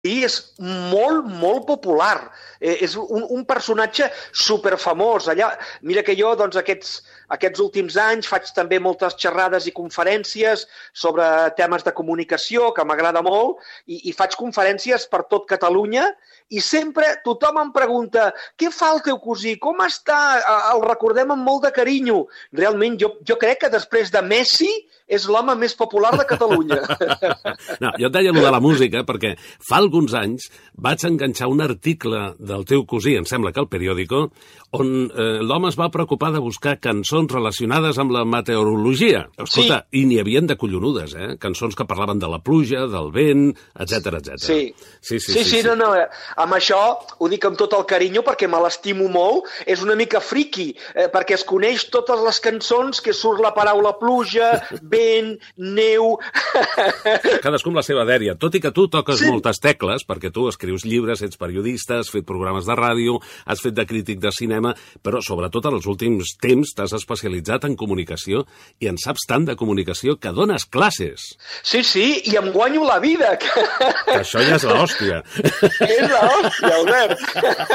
I és molt, molt popular. És un personatge superfamós. Allà, mira que jo, doncs, aquests últims anys faig també moltes xerrades i conferències sobre temes de comunicació, que m'agrada molt, i faig conferències per tot Catalunya, i sempre tothom em pregunta què fa el teu cosí, com està? El recordem amb molt de carinyo. Realment, jo crec que després de Messi és l'home més popular de Catalunya. No, jo et deia allò de la música perquè fa alguns anys vaig enganxar un article del teu cosí, em sembla que al periòdico, on l'home es va preocupar de buscar cançons relacionades amb la meteorologia. Escolta, sí. I n'hi havien de collonudes, cançons que parlaven de la pluja, del vent, etc. Sí. No, amb això ho dic amb tot el carinyo perquè me l'estimo molt, és una mica friki, perquè es coneix totes les cançons que surt la paraula pluja, vent, neu... Cadascú amb la seva dèria, tot i que tu toques moltes tecles, perquè tu escrius llibres, ets periodista, has fet programes de ràdio, has fet de crític de cinema, però sobretot en els últims temps t'has especialitzat en comunicació i en saps tant de comunicació que dones classes. Sí, i em guanyo la vida. Que això ja és l'hòstia. És l'hòstia, Albert.